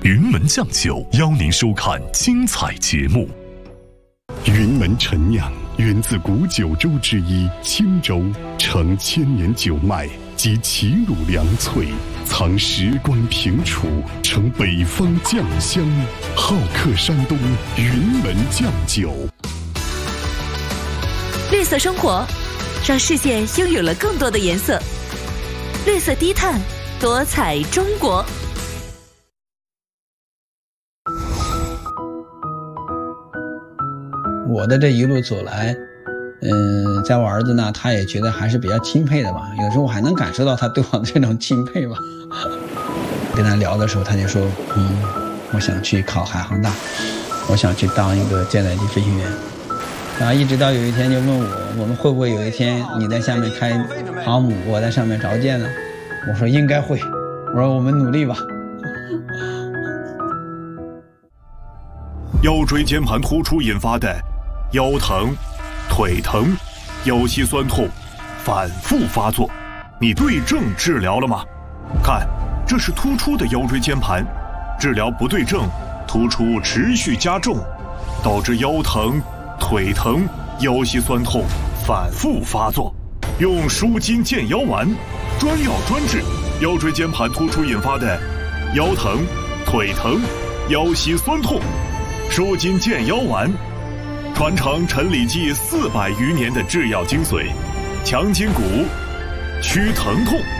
云门酱酒邀您收看精彩节目。云门陈酿源自古九州之一青州，承千年酒脉及齐鲁良萃，藏时光平楚，承北方酱香，好客山东云门酱酒。 绿色生活，让世界拥有了更多的颜色。绿色低碳，多彩中国。 我的这一路走来，在我儿子那，他也觉得还是比较钦佩的吧。有时候我还能感受到他对我的这种钦佩吧。跟他聊的时候，他就说，我想去考海航大，我想去当一个舰载机飞行员。然后一直到有一天就问我们会不会有一天你在下面开航母，我在上面着舰呢？我说应该会，我说我们努力吧。 腰椎间盘突出引发的腰疼、腿疼、腰膝酸痛反复发作，你对症治疗了吗？看，这是突出的腰椎间盘，治疗不对症，突出持续加重，导致腰疼、腿疼、腰膝酸痛反复发作。用舒筋健腰丸，专药专治腰椎间盘突出引发的腰疼、腿疼、腰膝酸痛。舒筋健腰丸，传承陈李济400余年的制药精髓，强筋骨，祛疼痛。